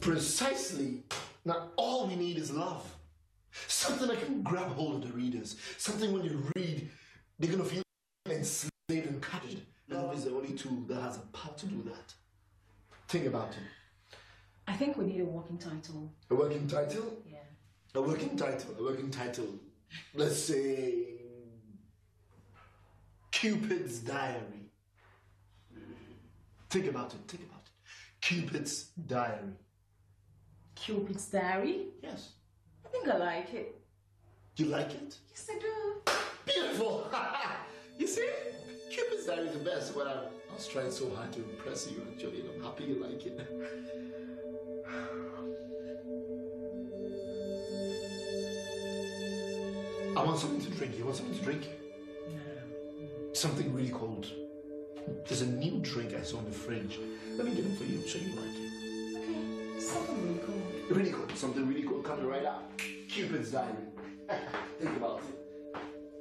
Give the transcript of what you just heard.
Precisely. Now, all we need is love. Something that can grab hold of the readers. Something when you read, they're going to feel enslaved and captured. Love is the only tool that has the power to do that. Think about it. I think we need a working title. A working title? Yeah. A working title. Let's say Cupid's Diary. Think about it. Cupid's Diary. Cupid's Diary? Yes. I think I like it. You like it? Yes, I do. Beautiful. You see? Cupid's Diary is the best. Well, I was trying so hard to impress you, actually, and I'm happy you like it. I want something to drink. You want something to drink? No. Something really cold. There's a new drink I saw in the fridge. Let me get it for you so you like it. Okay, something really cool. Really cold. Something really cold coming right out. Cupid's Diary. Think about it.